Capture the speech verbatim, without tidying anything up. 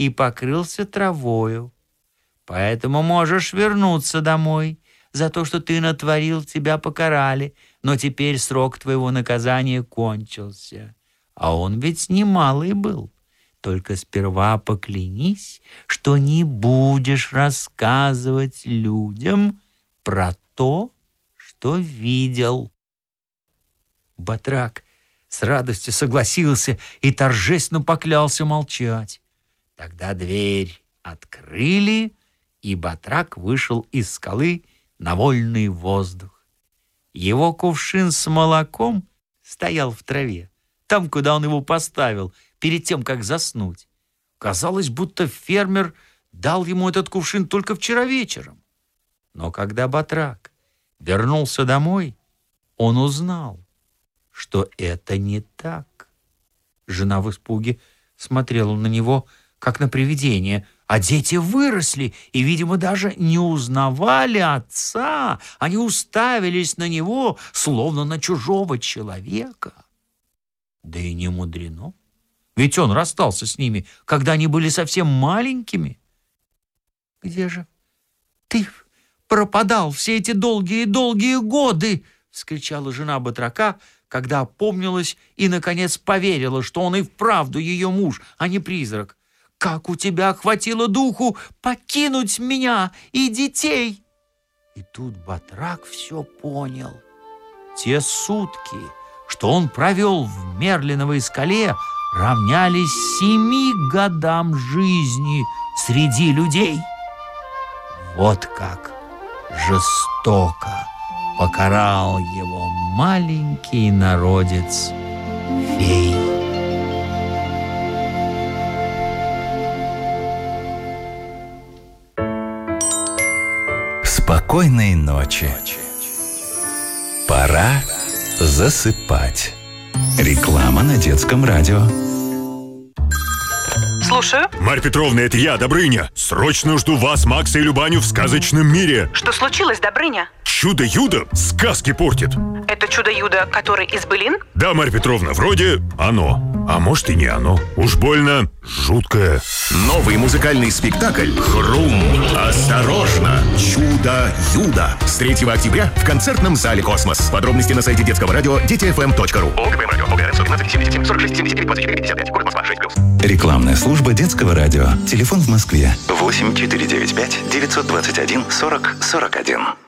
и покрылся травою. Поэтому можешь вернуться домой. За то, что ты натворил, тебя покарали, но теперь срок твоего наказания кончился. А он ведь немалый был. Только сперва поклянись, что не будешь рассказывать людям про то, что видел». Батрак с радостью согласился и торжественно поклялся молчать. Тогда дверь открыли, и Батрак вышел из скалы на вольный воздух. Его кувшин с молоком стоял в траве, там, куда он его поставил, перед тем, как заснуть. Казалось, будто фермер дал ему этот кувшин только вчера вечером. Но когда Батрак вернулся домой, он узнал, что это не так. Жена в испуге смотрела на него, как на привидение, а дети выросли и, видимо, даже не узнавали отца. Они уставились на него, словно на чужого человека. Да и не мудрено, ведь он расстался с ними, когда они были совсем маленькими. «Где же ты пропадал все эти долгие-долгие годы?» — вскричала жена Батрака, когда опомнилась и, наконец, поверила, что он и вправду ее муж, а не призрак. «Как у тебя хватило духу покинуть меня и детей?» И тут Батрак все понял. Те сутки, что он провел в Мерлиновой скале, равнялись семи годам жизни среди людей. Вот как жестоко покарал его маленький народец фей. Спокойной ночи. Пора засыпать. Реклама на детском радио. Слушаю. Марья Петровна, это я, Добрыня. Срочно жду вас, Макса и Любаню в сказочном мире. Что случилось, Добрыня? Чудо-юдо сказки портит. Это чудо-юдо, который из былин? Да, Марья Петровна, вроде оно. А может и не оно. Уж больно жуткое. Новый музыкальный спектакль «Хрум! Осторожно! Чудо-юдо» с третьего октября в концертном зале «Космос». Подробности на сайте детского радио дети эф эм точка ру. Рекламная служба детского радио. Телефон в Москве восемь четыре девять пять девятьсот двадцать один сорок сорок один.